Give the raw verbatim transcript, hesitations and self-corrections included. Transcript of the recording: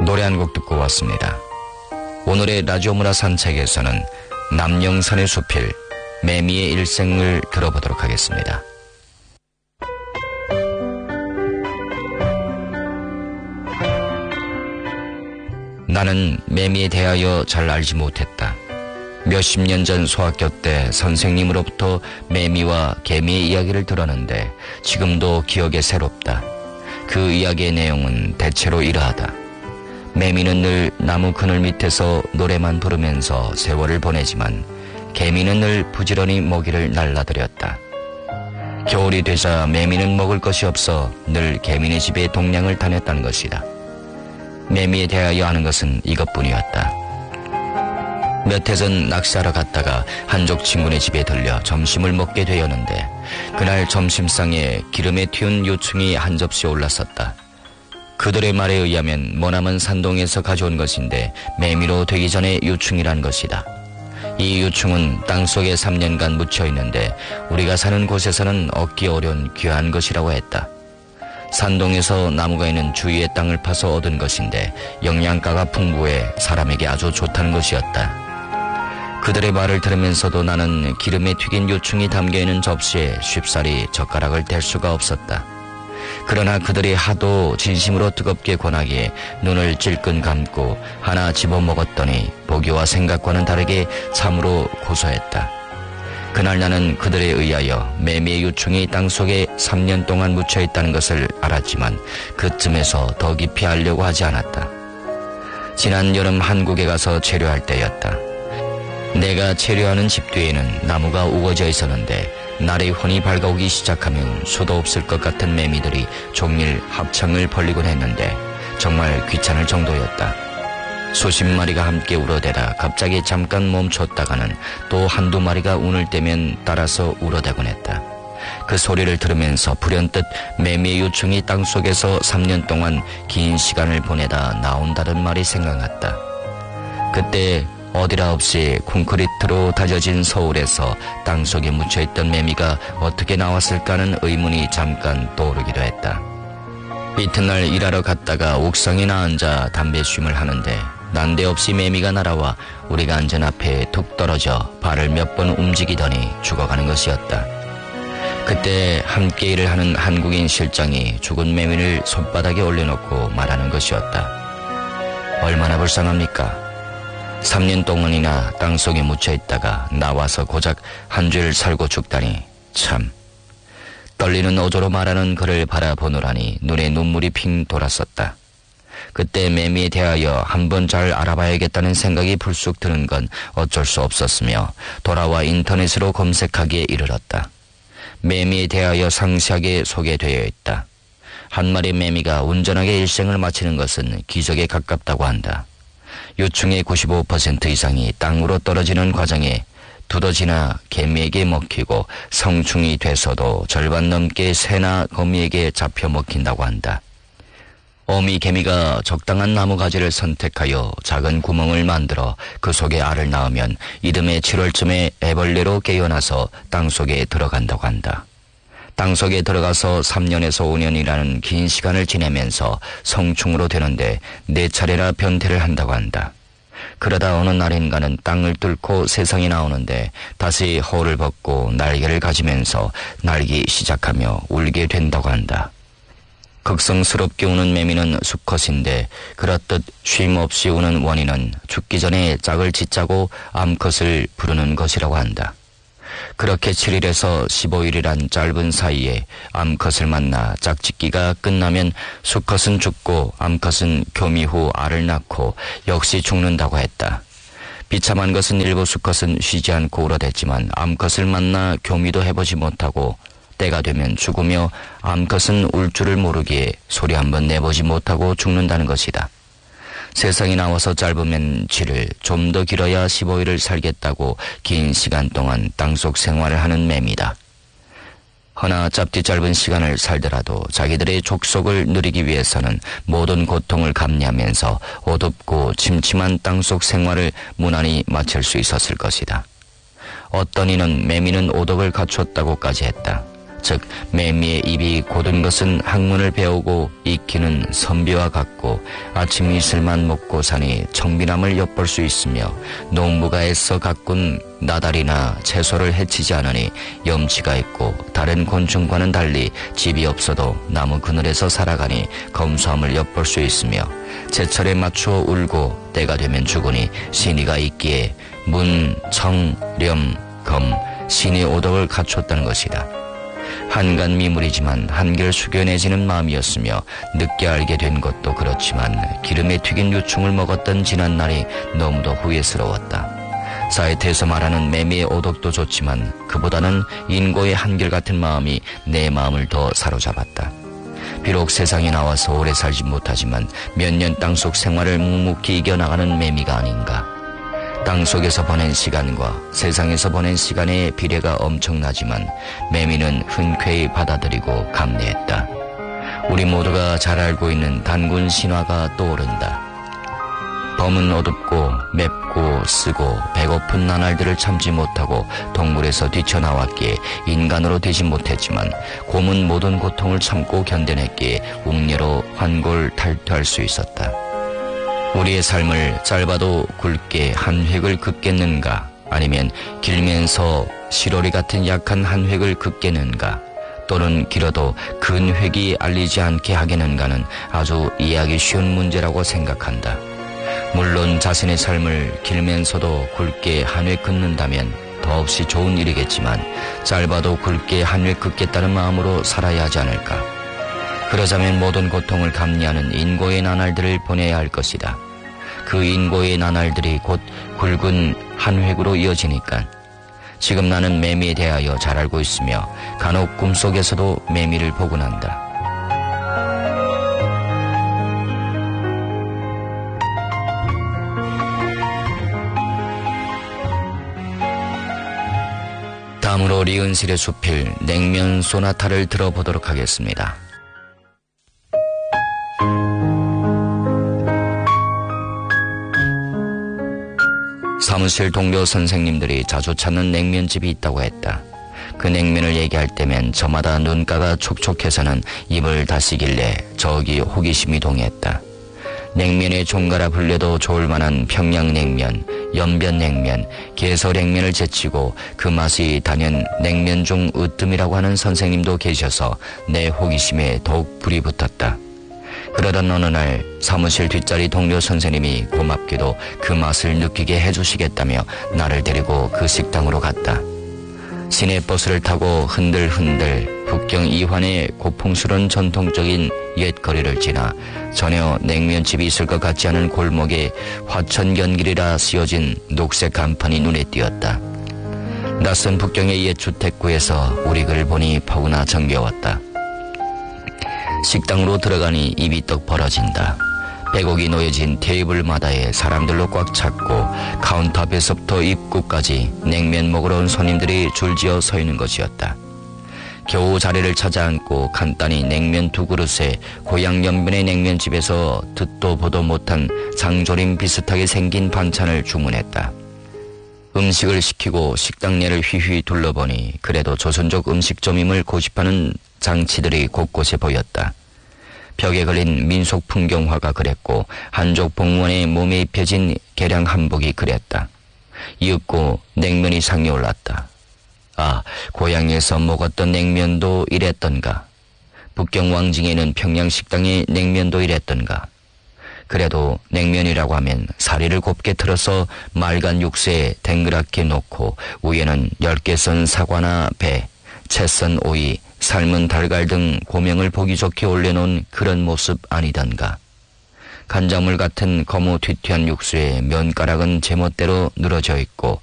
노래 한 곡 듣고 왔습니다. 오늘의 라디오 문화 산책에서는 남영산의 수필 매미의 일생을 들어보도록 하겠습니다. 나는 매미에 대하여 잘 알지 못했다. 몇십 년 전 소학교 때 선생님으로부터 매미와 개미의 이야기를 들었는데 지금도 기억에 새롭다. 그 이야기의 내용은 대체로 이러하다. 매미는 늘 나무 그늘 밑에서 노래만 부르면서 세월을 보내지만 개미는 늘 부지런히 먹이를 날라들였다. 겨울이 되자 매미는 먹을 것이 없어 늘 개미네 집에 동냥을 다녔다는 것이다. 매미에 대하여 아는 것은 이것뿐이었다. 몇 해 전 낚시하러 갔다가 한족 친구네 집에 들려 점심을 먹게 되었는데 그날 점심상에 기름에 튀운 요충이 한 접시에 올랐었다. 그들의 말에 의하면 머나먼 산동에서 가져온 것인데 매미로 되기 전에 요충이란 것이다. 이 요충은 땅속에 삼 년간 묻혀있는데 우리가 사는 곳에서는 얻기 어려운 귀한 것이라고 했다. 산동에서 나무가 있는 주위의 땅을 파서 얻은 것인데 영양가가 풍부해 사람에게 아주 좋다는 것이었다. 그들의 말을 들으면서도 나는 기름에 튀긴 요충이 담겨있는 접시에 쉽사리 젓가락을 댈 수가 없었다. 그러나 그들이 하도 진심으로 뜨겁게 권하기에 눈을 찔끔 감고 하나 집어먹었더니 보기와 생각과는 다르게 참으로 고소했다. 그날 나는 그들에 의하여 매미의 요충이 땅속에 삼 년 동안 묻혀있다는 것을 알았지만 그쯤에서 더 깊이 알려고 하지 않았다. 지난 여름 한국에 가서 체류할 때였다. 내가 체류하는 집 뒤에는 나무가 우거져 있었는데 날이 훤히 밝아오기 시작하면 수도 없을 것 같은 매미들이 종일 합창을 벌리곤 했는데 정말 귀찮을 정도였다. 수십 마리가 함께 울어대다 갑자기 잠깐 멈췄다가는 또 한두 마리가 운을 떼면 따라서 울어대곤 했다. 그 소리를 들으면서 불현듯 매미의 요충이 땅속에서 삼 년 동안 긴 시간을 보내다 나온다는 말이 생각났다. 그때 어디라 없이 콘크리트로 다져진 서울에서 땅속에 묻혀있던 매미가 어떻게 나왔을까 하는 의문이 잠깐 떠오르기도 했다. 이튿날 일하러 갔다가 옥상에 나앉아 담배 쉼을 하는데 난데없이 매미가 날아와 우리가 앉은 앞에 툭 떨어져 발을 몇 번 움직이더니 죽어가는 것이었다. 그때 함께 일을 하는 한국인 실장이 죽은 매미를 손바닥에 올려놓고 말하는 것이었다. 얼마나 불쌍합니까? 삼 년 동안이나 땅속에 묻혀있다가 나와서 고작 한 줄 살고 죽다니 참. 떨리는 어조로 말하는 그를 바라보노라니 눈에 눈물이 핑 돌았었다. 그때 매미에 대하여 한번 잘 알아봐야겠다는 생각이 불쑥 드는 건 어쩔 수 없었으며 돌아와 인터넷으로 검색하기에 이르렀다. 매미에 대하여 상세하게 소개되어 있다. 한 마리 매미가 온전하게 일생을 마치는 것은 기적에 가깝다고 한다. 요충의 구십오 퍼센트 이상이 땅으로 떨어지는 과정에 두더지나 개미에게 먹히고 성충이 돼서도 절반 넘게 새나 거미에게 잡혀 먹힌다고 한다. 어미 개미가 적당한 나무가지를 선택하여 작은 구멍을 만들어 그 속에 알을 낳으면 이듬해 칠월쯤에 애벌레로 깨어나서 땅속에 들어간다고 한다. 땅속에 들어가서 삼 년에서 오 년이라는 긴 시간을 지내면서 성충으로 되는데 네 차례나 변태를 한다고 한다. 그러다 어느 날인가는 땅을 뚫고 세상에 나오는데 다시 허를 벗고 날개를 가지면서 날기 시작하며 울게 된다고 한다. 극성스럽게 우는 매미는 수컷인데 그렇듯 쉼없이 우는 원인은 죽기 전에 짝을 짓자고 암컷을 부르는 것이라고 한다. 그렇게 칠 일에서 십오 일이란 짧은 사이에 암컷을 만나 짝짓기가 끝나면 수컷은 죽고 암컷은 교미 후 알을 낳고 역시 죽는다고 했다. 비참한 것은 일부 수컷은 쉬지 않고 울어댔지만 암컷을 만나 교미도 해보지 못하고 때가 되면 죽으며 암컷은 울 줄을 모르기에 소리 한번 내보지 못하고 죽는다는 것이다. 세상에 나와서 짧으면 칠 일, 좀 더 길어야 십오 일을 살겠다고 긴 시간 동안 땅속 생활을 하는 매미다. 허나 짧디 짧은 시간을 살더라도 자기들의 족속을 누리기 위해서는 모든 고통을 감내하면서 어둡고 침침한 땅속 생활을 무난히 마칠 수 있었을 것이다. 어떤 이는 매미는 오덕을 갖췄다고까지 했다. 즉 매미의 입이 곧은 것은 학문을 배우고 익히는 선비와 같고 아침 이슬만 먹고 사니 청빈함을 엿볼 수 있으며 농부가 애써 가꾼 나달이나 채소를 해치지 않으니 염치가 있고 다른 곤충과는 달리 집이 없어도 나무 그늘에서 살아가니 검소함을 엿볼 수 있으며 제철에 맞추어 울고 때가 되면 죽으니 신의가 있기에 문, 청, 렴, 검, 신의 오덕을 갖췄다는 것이다. 한간 미물이지만 한결 숙연해지는 마음이었으며 늦게 알게 된 것도 그렇지만 기름에 튀긴 유충을 먹었던 지난날이 너무도 후회스러웠다. 사이트에서 말하는 매미의 오덕도 좋지만 그보다는 인고의 한결같은 마음이 내 마음을 더 사로잡았다. 비록 세상에 나와서 오래 살지 못하지만 몇 년 땅속 생활을 묵묵히 이겨나가는 매미가 아닌가. 땅속에서 보낸 시간과 세상에서 보낸 시간의 비례가 엄청나지만 매미는 흔쾌히 받아들이고 감내했다. 우리 모두가 잘 알고 있는 단군 신화가 떠오른다. 범은 어둡고 맵고 쓰고 배고픈 나날들을 참지 못하고 동굴에서 뛰쳐나왔기에 인간으로 되지 못했지만 곰은 모든 고통을 참고 견뎌냈기에 웅녀로 환골 탈퇴할 수 있었다. 우리의 삶을 짧아도 굵게 한 획을 긋겠는가, 아니면 길면서 시로리 같은 약한 한 획을 긋겠는가, 또는 길어도 근 획이 알리지 않게 하겠는가는 아주 이해하기 쉬운 문제라고 생각한다. 물론 자신의 삶을 길면서도 굵게 한 획 긋는다면 더없이 좋은 일이겠지만 짧아도 굵게 한 획 긋겠다는 마음으로 살아야 하지 않을까. 그러자면 모든 고통을 감내하는 인고의 나날들을 보내야 할 것이다. 그 인고의 나날들이 곧 굵은 한 획으로 이어지니까. 지금 나는 매미에 대하여 잘 알고 있으며 간혹 꿈속에서도 매미를 보곤 한다. 다음으로 리은실의 수필 냉면 소나타를 들어보도록 하겠습니다. 사무실 동료 선생님들이 자주 찾는 냉면집이 있다고 했다. 그 냉면을 얘기할 때면 저마다 눈가가 촉촉해서는 입을 다시길래 저기 호기심이 동했다. 냉면의 종가라 불려도 좋을 만한 평양냉면, 연변냉면, 개설냉면을 제치고 그 맛이 단연 냉면 중 으뜸이라고 하는 선생님도 계셔서 내 호기심에 더욱 불이 붙었다. 그러던 어느 날 사무실 뒷자리 동료 선생님이 고맙게도 그 맛을 느끼게 해주시겠다며 나를 데리고 그 식당으로 갔다. 시내버스를 타고 흔들흔들 북경 이환의 고풍스러운 전통적인 옛거리를 지나 전혀 냉면집이 있을 것 같지 않은 골목에 화천견길이라 쓰여진 녹색 간판이 눈에 띄었다. 낯선 북경의 옛 주택구에서 우리를 보니 더구나 정겨웠다. 식당으로 들어가니 입이 떡 벌어진다. 백옥이 놓여진 테이블마다에 사람들로 꽉 찼고 카운터 앞에서부터 입구까지 냉면 먹으러 온 손님들이 줄지어 서 있는 것이었다. 겨우 자리를 찾아 앉고 간단히 냉면 두 그릇에 고향 연변의 냉면집에서 듣도 보도 못한 장조림 비슷하게 생긴 반찬을 주문했다. 음식을 시키고 식당 내를 휘휘 둘러보니 그래도 조선족 음식점임을 고집하는 장치들이 곳곳에 보였다. 벽에 걸린 민속 풍경화가 그랬고 한족 복무원의 몸에 입혀진 개량 한복이 그랬다. 이윽고 냉면이 상에 올랐다. 아, 고향에서 먹었던 냉면도 이랬던가. 북경 왕징에는 평양식당의 냉면도 이랬던가. 그래도 냉면이라고 하면 사리를 곱게 틀어서 맑은 육수에 댕그랗게 놓고 위에는 얇게 썬 사과나 배, 채 썬 오이, 삶은 달걀 등 고명을 보기 좋게 올려놓은 그런 모습 아니던가. 간장물 같은 거무 튀튀한 육수에 면가락은 제멋대로 늘어져 있고